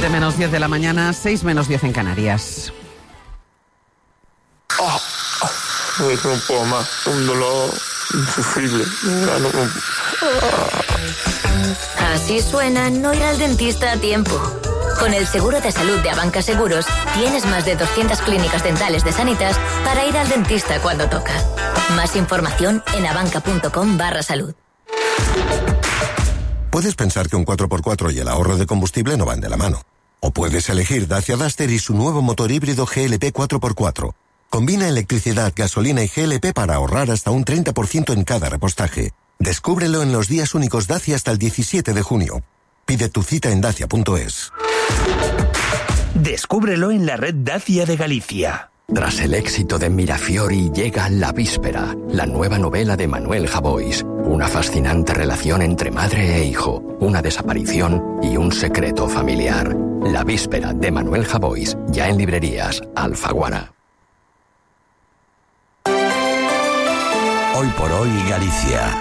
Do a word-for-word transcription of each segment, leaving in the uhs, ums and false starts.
siete menos diez de la mañana, seis menos diez en Canarias. Oh, oh, no puedo más, un dolor insufrible. No, no, no. Así suena no ir al dentista a tiempo. Con el seguro de salud de Abanca Seguros, tienes más de doscientas clínicas dentales de Sanitas para ir al dentista cuando toca. Más información en abanca.com barra salud. Puedes pensar que un cuatro por cuatro y el ahorro de combustible no van de la mano. O puedes elegir Dacia Duster y su nuevo motor híbrido G L P cuatro por cuatro. Combina electricidad, gasolina y G L P para ahorrar hasta un treinta por ciento en cada repostaje. Descúbrelo en los días únicos Dacia hasta el diecisiete de junio. Pide tu cita en dacia punto es. Descúbrelo en la red Dacia de Galicia. Tras el éxito de Mirafiori llega La Víspera, la nueva novela de Manuel Javois. Una fascinante relación entre madre e hijo, una desaparición y un secreto familiar. La Víspera de Manuel Javois, ya en librerías Alfaguara. Hoy por hoy Galicia.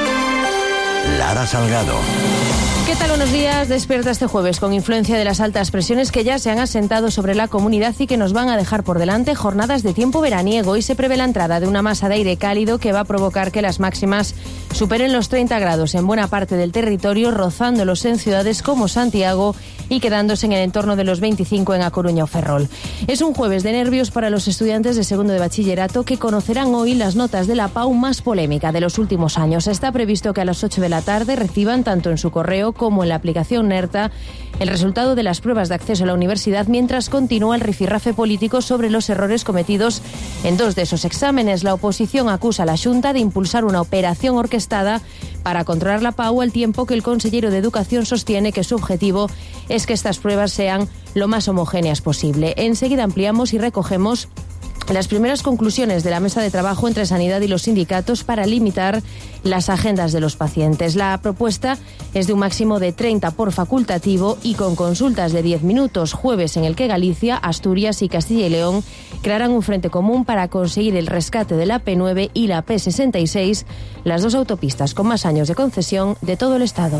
Lara Salgado. ¿Qué tal? Buenos días. Despierta este jueves con influencia de las altas presiones que ya se han asentado sobre la comunidad y que nos van a dejar por delante jornadas de tiempo veraniego, y se prevé la entrada de una masa de aire cálido que va a provocar que las máximas superen los treinta grados en buena parte del territorio, rozándolos en ciudades como Santiago y quedándose en el entorno de los veinticinco en A Coruña o Ferrol. Es un jueves de nervios para los estudiantes de segundo de bachillerato, que conocerán hoy las notas de la P A U más polémica de los últimos años. Está previsto que a las ocho de la tarde reciban tanto en su correo como en la aplicación NERTA el resultado de las pruebas de acceso a la universidad, mientras continúa el rifirrafe político sobre los errores cometidos en dos de esos exámenes. La oposición acusa a la Xunta de impulsar una operación orquestada para controlar la P A U, al tiempo que el consejero de Educación sostiene que su objetivo es que estas pruebas sean lo más homogéneas posible. Enseguida ampliamos y recogemos las primeras conclusiones de la mesa de trabajo entre Sanidad y los sindicatos para limitar las agendas de los pacientes. La propuesta es de un máximo de treinta por facultativo y con consultas de diez minutos, jueves en el que Galicia, Asturias y Castilla y León crearán un frente común para conseguir el rescate de la P nueve y la P sesenta y seis, las dos autopistas con más años de concesión de todo el Estado.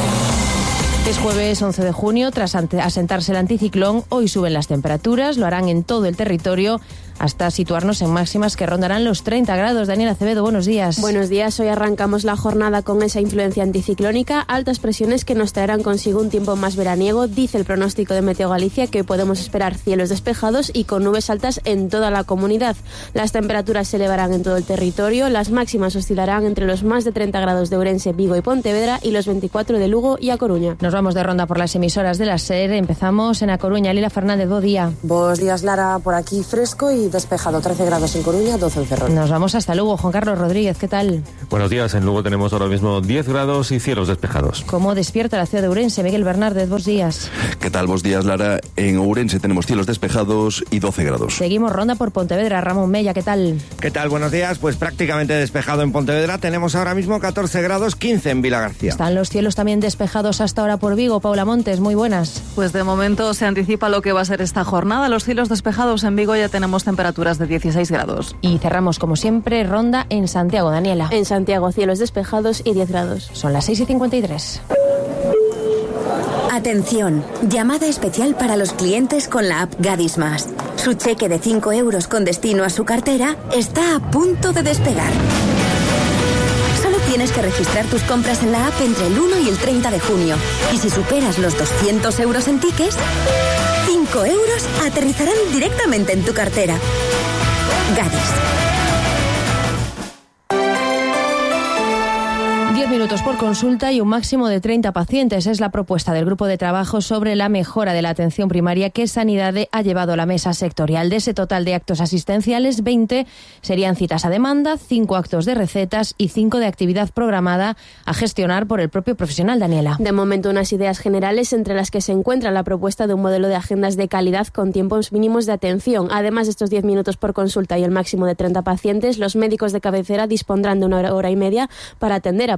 Es jueves once de junio, tras asentarse el anticiclón, hoy suben las temperaturas, lo harán en todo el territorio, hasta situarnos en máximas que rondarán los treinta grados. Daniela Acevedo, buenos días. Buenos días. Hoy arrancamos la jornada con esa influencia anticiclónica, altas presiones que nos traerán consigo un tiempo más veraniego. Dice el pronóstico de Meteo Galicia que podemos esperar cielos despejados y con nubes altas en toda la comunidad. Las temperaturas se elevarán en todo el territorio, las máximas oscilarán entre los más de treinta grados de Ourense, Vigo y Pontevedra y los veinticuatro de Lugo y A Coruña. Nos vamos de ronda por las emisoras de la SER. Empezamos en A Coruña. Lila Fernández, buen día. Buenos días, Lara. Por aquí fresco y despejado, trece grados en Coruña, doce en Ferrol. Nos vamos hasta Lugo. Juan Carlos Rodríguez, ¿qué tal? Buenos días, en Lugo tenemos ahora mismo diez grados y cielos despejados. ¿Cómo despierta la ciudad de Ourense? Miguel Bernárdez, buenos días. ¿Qué tal? Buenos días, Lara. En Ourense tenemos cielos despejados y doce grados. Seguimos ronda por Pontevedra. Ramón Mella, ¿qué tal? ¿Qué tal? Buenos días. Pues prácticamente despejado en Pontevedra. Tenemos ahora mismo catorce grados, quince en Vilagarcía. Están los cielos también despejados hasta ahora por Vigo. Paula Montes, muy buenas. Pues de momento se anticipa lo que va a ser esta jornada. Los cielos despejados en Vigo, ya tenemos temperaturas de dieciséis grados. Y cerramos, como siempre, ronda en Santiago. Daniela. En Santiago, cielos despejados y diez grados. Son las seis y cincuenta y tres. Atención, llamada especial para los clientes con la app Gadis Más. Su cheque de cinco euros con destino a su cartera está a punto de despegar. Solo tienes que registrar tus compras en la app entre el uno y el treinta de junio. Y si superas los doscientos euros en tickets, cinco euros aterrizarán directamente en tu cartera. Gadis. diez minutos por consulta y un máximo de treinta pacientes. Es la propuesta del grupo de trabajo sobre la mejora de la atención primaria que Sanidad ha llevado a la mesa sectorial. De ese total de actos asistenciales, veinte serían citas a demanda, cinco actos de recetas y cinco de actividad programada a gestionar por el propio profesional. Daniela. De momento, unas ideas generales entre las que se encuentra la propuesta de un modelo de agendas de calidad con tiempos mínimos de atención. Además de estos diez minutos por consulta y el máximo de treinta pacientes, los médicos de cabecera dispondrán de una hora y media para atender a pacientes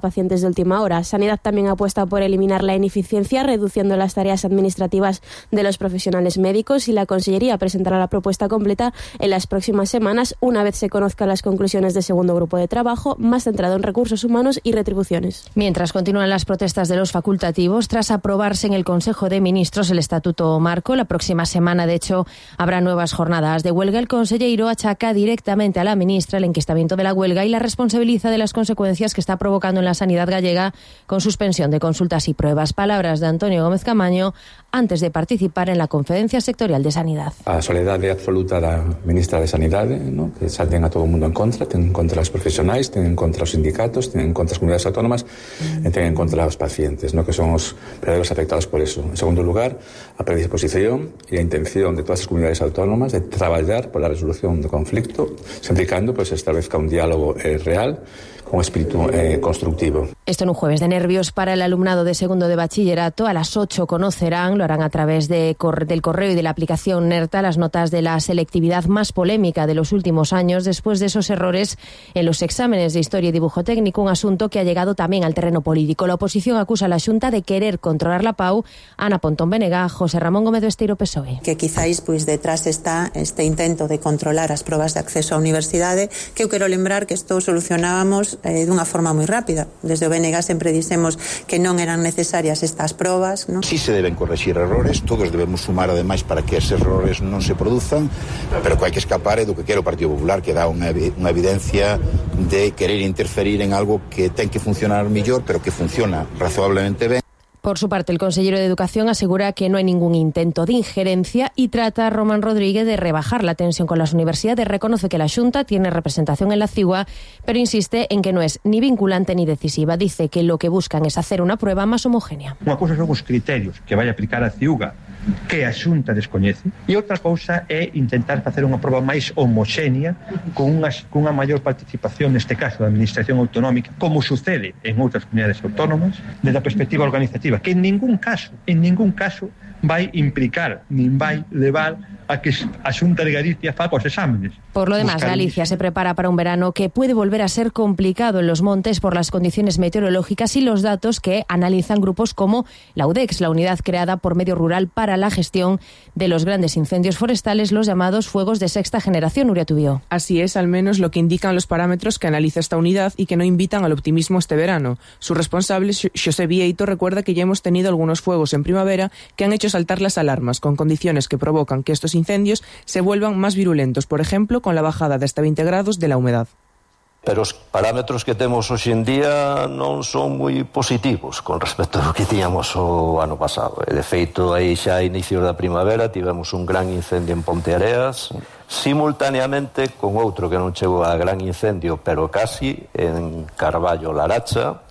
de última hora. Sanidad también apuesta por eliminar la ineficiencia, reduciendo las tareas administrativas de los profesionales médicos, y la Consellería presentará la propuesta completa en las próximas semanas, una vez se conozcan las conclusiones del segundo grupo de trabajo, más centrado en recursos humanos y retribuciones. Mientras continúan las protestas de los facultativos, tras aprobarse en el Consejo de Ministros el Estatuto Marco, la próxima semana, de hecho, habrá nuevas jornadas de huelga. El consellero achaca directamente a la ministra el enquistamiento de la huelga y la responsabiliza de las consecuencias que está provocando en la sanidad gallega con suspensión de consultas y pruebas. Palabras de Antonio Gómez Camaño antes de participar en la Conferencia Sectorial de Sanidad. A soledade absoluta da ministra de Sanidade, ¿no? Que salten a todo o mundo en contra, ten en contra os profesionais, ten en contra os sindicatos, ten en contra as comunidades autónomas e ten en contra os pacientes, ¿no? Que son os verdadeiros afectados por eso. En segundo lugar, a predisposición e a intención de todas as comunidades autónomas de traballar pola resolución do conflicto, sempre e cando pues, se establezca un diálogo eh, real con espíritu eh, constructivo. Esto en un jueves de nervios para el alumnado de segundo de bachillerato. A las ocho conocerán, lo harán a través de, del correo y de la aplicación NERTA, las notas de la selectividad más polémica de los últimos años, después de esos errores en los exámenes de Historia y Dibujo Técnico, un asunto que ha llegado también al terreno político. La oposición acusa a la Xunta de querer controlar la P A U. Ana Pontón Benega, José Ramón Gómez Besteiro, P S O E. Que quizáis pois detrás está este intento de controlar as probas de acceso á universidade, que eu quero lembrar que isto solucionábamos eh, dunha forma moi rápida. Desde o B N G sempre dixemos que non eran necesarias estas probas, ¿no? Sí se deben corregir errores, todos debemos sumar ademais para que esos errores non se produzan, pero que hai que escapar é do que quere o Partido Popular, que dá unha, unha evidencia de querer interferir en algo que ten que funcionar mellor, pero que funciona razonablemente ben. Por su parte, el consejero de Educación asegura que no hay ningún intento de injerencia y trata a Román Rodríguez de rebajar la tensión con las universidades. Reconoce que la Xunta tiene representación en la CIUA, pero insiste en que no es ni vinculante ni decisiva. Dice que lo que buscan es hacer una prueba más homogénea. Unha cousa son os criterios que vai aplicar a CIUA, que a Xunta descoñece, e outra cousa é intentar facer unha proba máis homogénea con unha, con unha maior participación, neste caso, da Administración Autonómica, como sucede en outras comunidades autónomas, desde a perspectiva organizativa, que en ningún caso, en ningún caso vai implicar, nin vai levar a que a Xunta de Galicia faga os exámenes. Por lo demás, Galicia se prepara para un verano que puede volver a ser complicado en los montes por las condiciones meteorológicas y los datos que analizan grupos como la UDEX, la unidad creada por Medio Rural para la gestión de los grandes incendios forestales, los llamados fuegos de sexta generación. Nuria Tubio. Así es, al menos lo que indican los parámetros que analiza esta unidad y que no invitan al optimismo este verano. Su responsable, Xosé Vieito, recuerda que ya hemos tenido algunos fuegos en primavera que han hecho saltar las alarmas, con condiciones que provocan que estos incendios se vuelvan más virulentos, por ejemplo, con la bajada de hasta veinte grados de la humedad. Pero os parámetros que temos hoxe en día non son moi positivos con respecto ao que tiñamos o ano pasado. De feito, aí xa a inicios da primavera tivemos un gran incendio en Ponteareas, simultaneamente con outro que non chegou a gran incendio, pero casi, en Carballo Laracha,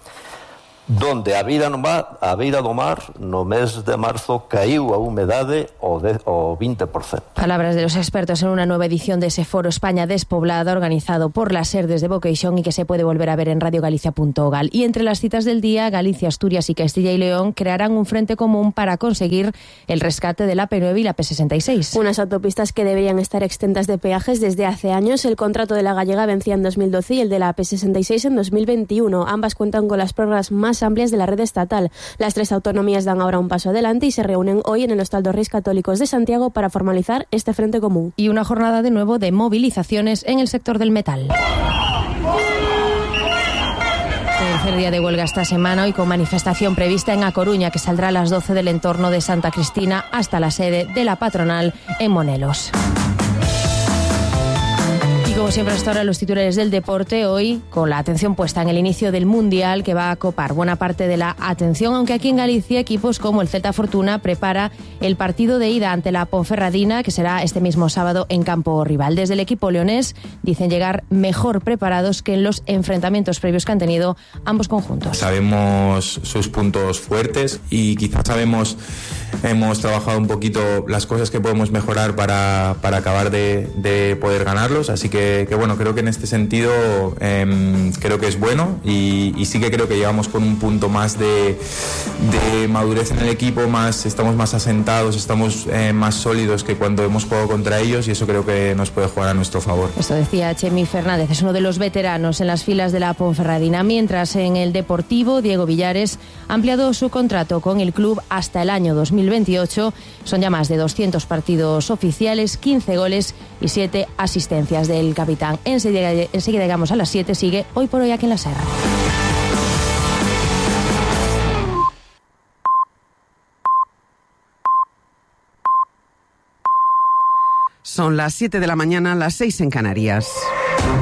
donde a vida no mar, a beira do mar no mes de marzo caíu a humedade o, de, o veinte por ciento. Palabras de los expertos en una nueva edición de ese foro España Despoblada organizado por las Serdes de Vocation y que se puede volver a ver en radio galicia punto gal. Y entre las citas del día, Galicia, Asturias y Castilla y León crearán un frente común para conseguir el rescate de la P nueve y la P sesenta y seis. Unas autopistas que deberían estar exentas de peajes desde hace años. El contrato de la gallega vencía en dos mil doce y el de la P sesenta y seis en dos mil veintiuno. Ambas cuentan con las prórrogas más amplias de la red estatal. Las tres autonomías dan ahora un paso adelante y se reúnen hoy en el Hostal dos Reis Católicos de Santiago para formalizar este frente común. Y una jornada de nuevo de movilizaciones en el sector del metal. Tercer día de huelga esta semana, hoy con manifestación prevista en A Coruña, que saldrá a las doce del entorno de Santa Cristina hasta la sede de la patronal en Monelos. Y como siempre hasta ahora los titulares del deporte, hoy con la atención puesta en el inicio del Mundial, que va a copar buena parte de la atención, aunque aquí en Galicia equipos como el Celta Fortuna prepara el partido de ida ante la Ponferradina, que será este mismo sábado en campo rival. Desde el equipo leonés dicen llegar mejor preparados que en los enfrentamientos previos que han tenido ambos conjuntos. Sabemos sus puntos fuertes y quizás sabemos hemos trabajado un poquito las cosas que podemos mejorar para, para acabar de, de poder ganarlos, así que, que bueno, creo que en este sentido eh, creo que es bueno y, y sí que creo que llegamos con un punto más de, de madurez en el equipo, más, estamos más asentados, estamos eh, más sólidos que cuando hemos jugado contra ellos y eso creo que nos puede jugar a nuestro favor. Esto decía Chemi Fernández, es uno de los veteranos en las filas de la Ponferradina, mientras en el Deportivo Diego Villares ha ampliado su contrato con el club hasta el año dos mil veintiocho. Son ya más de doscientos partidos oficiales, quince goles y siete asistencias del capitán. Enseguida, enseguida llegamos a las siete, sigue Hoy por Hoy aquí en la Serra. Son las siete de la mañana, las seis en Canarias.